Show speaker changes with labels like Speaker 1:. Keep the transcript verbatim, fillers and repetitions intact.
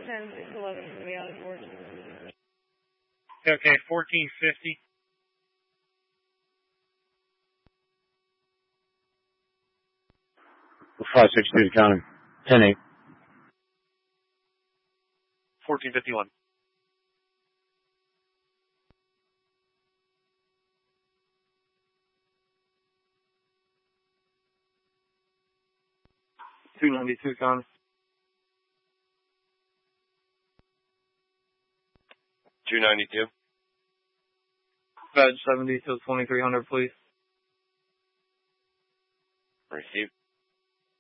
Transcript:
Speaker 1: ten, eleven, to be out of work.
Speaker 2: Okay, fourteen fifty.
Speaker 3: five sixty-two to county. ten eight.
Speaker 4: fourteen fifty-one. two ninety-two, Con.
Speaker 5: two ninety-two.
Speaker 4: Badge seventy till twenty-three hundred, please.
Speaker 5: Received.